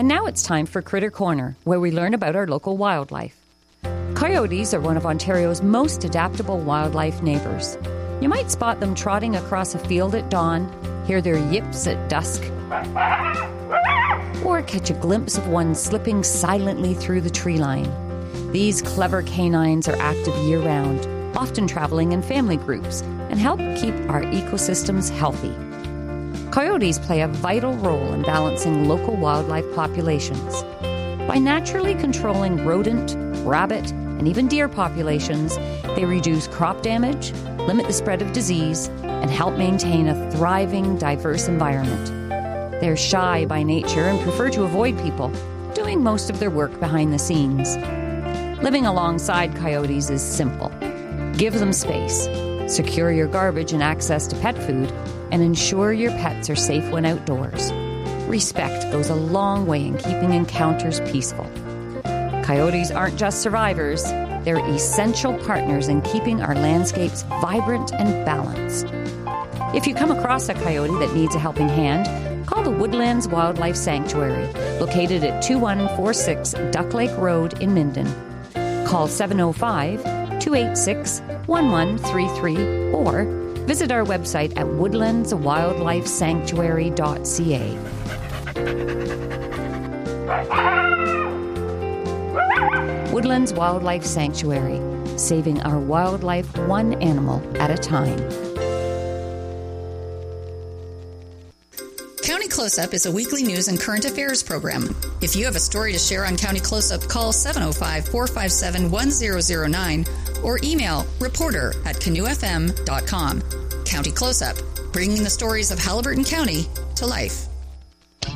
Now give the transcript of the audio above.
And now it's time for Critter Corner, where we learn about our local wildlife. Coyotes are one of Ontario's most adaptable wildlife neighbours. You might spot them trotting across a field at dawn, hear their yips at dusk, or catch a glimpse of one slipping silently through the tree line. These clever canines are active year-round, often travelling in family groups, and help keep our ecosystems healthy. Coyotes play a vital role in balancing local wildlife populations. By naturally controlling rodent, rabbit, and even deer populations, they reduce crop damage, limit the spread of disease, and help maintain a thriving, diverse environment. They're shy by nature and prefer to avoid people, doing most of their work behind the scenes. Living alongside coyotes is simple. Give them space, secure your garbage and access to pet food, and ensure your pets are safe when outdoors. Respect goes a long way in keeping encounters peaceful. Coyotes aren't just survivors, they're essential partners in keeping our landscapes vibrant and balanced. If you come across a coyote that needs a helping hand, call the Woodlands Wildlife Sanctuary, located at 2146 Duck Lake Road in Minden. Call 705-286-1133 or visit our website at woodlandswildlifesanctuary.ca. Woodlands Wildlife Sanctuary, saving our wildlife one animal at a time. County Close-Up is a weekly news and current affairs program. If you have a story to share on County Close-Up, call 705-457-1009 or email reporter@canoefm.com. County Close-Up, bringing the stories of Haliburton County to life.